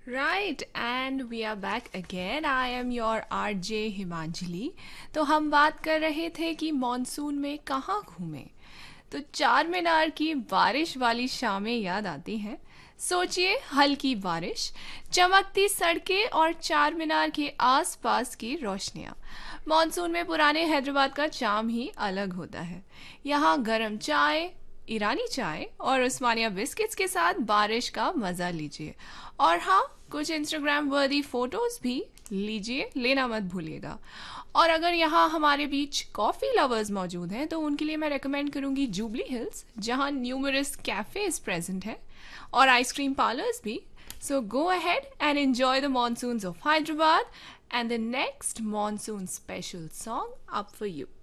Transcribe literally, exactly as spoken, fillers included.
Right and we are back again. I am your R J हिमांजलि। तो हम बात कर रहे थे कि मॉनसून में कहाँ घूमें। तो चार मीनार की बारिश वाली शामें याद आती हैं। सोचिए, हल्की बारिश, चमकती सड़कें और चार मीनार के आसपास की रोशनियाँ। मॉनसून में पुराने हैदराबाद का चार्म ही अलग होता है। यहाँ गर्म चाय, ईरानी चाय और उस्मानिया बिस्किट्स के साथ बारिश का मज़ा लीजिए। और हाँ, कुछ इंस्टाग्राम वर्दी फोटोज भी लीजिए, लेना मत भूलिएगा। और अगर यहाँ हमारे बीच कॉफ़ी लवर्स मौजूद हैं तो उनके लिए मैं रेकमेंड करूँगी जुबली हिल्स, जहाँ न्यूमरस कैफ़ेज प्रेजेंट है और आइसक्रीम पार्लर्स भी। सो go ahead and enjoy the monsoons of Hyderabad and the next monsoon special song up for you.